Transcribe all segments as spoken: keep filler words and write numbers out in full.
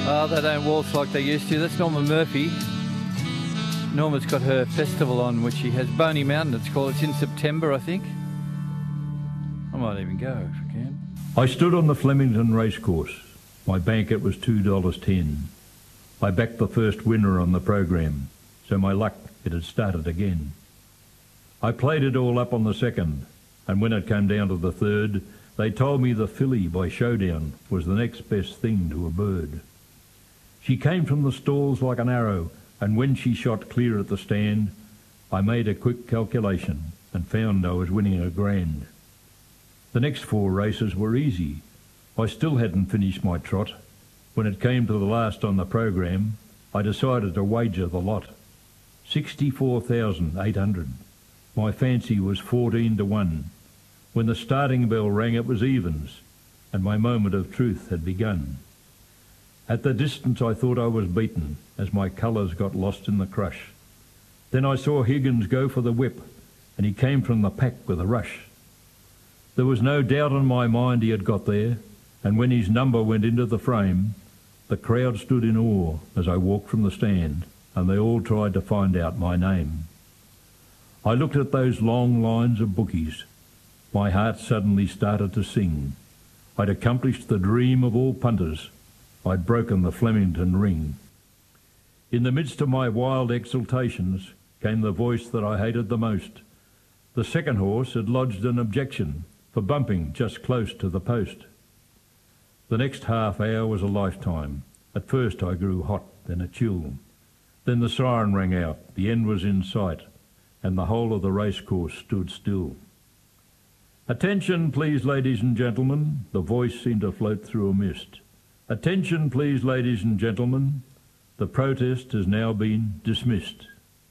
Oh, they don't waltz like they used to. That's Norma Murphy. Norma's got her festival on, which she has. Boney Mountain, it's called. It's in September, I think. I might even go if I can. I stood on the Flemington racecourse. My banket was two dollars ten. I backed the first winner on the program, so my luck, it had started again. I played it all up on the second, and when it came down to the third, they told me the filly by Showdown was the next best thing to a bird. She came from the stalls like an arrow, and when she shot clear at the stand, I made a quick calculation and found I was winning a grand. The next four races were easy. I still hadn't finished my trot. When it came to the last on the program, I decided to wager the lot. sixty-four thousand eight hundred. My fancy was fourteen to one. When the starting bell rang, it was evens, and my moment of truth had begun. At the distance I thought I was beaten, as my colours got lost in the crush. Then I saw Higgins go for the whip, and he came from the pack with a rush. There was no doubt in my mind he had got there, and when his number went into the frame, the crowd stood in awe as I walked from the stand, and they all tried to find out my name. I looked at those long lines of bookies. My heart suddenly started to sing. I'd accomplished the dream of all punters. I'd broken the Flemington ring. In the midst of my wild exultations came the voice that I hated the most. The second horse had lodged an objection for bumping just close to the post. The next half hour was a lifetime. At first I grew hot, then a chill. Then the siren rang out, the end was in sight, and the whole of the racecourse stood still. "Attention, please, ladies and gentlemen," the voice seemed to float through a mist. "Attention, please, ladies and gentlemen, the protest has now been dismissed."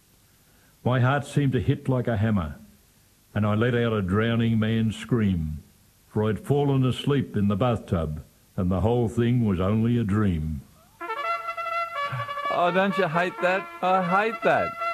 My heart seemed to hit like a hammer, and I let out a drowning man's scream, for I'd fallen asleep in the bathtub, and the whole thing was only a dream. Oh, don't you hate that? I hate that.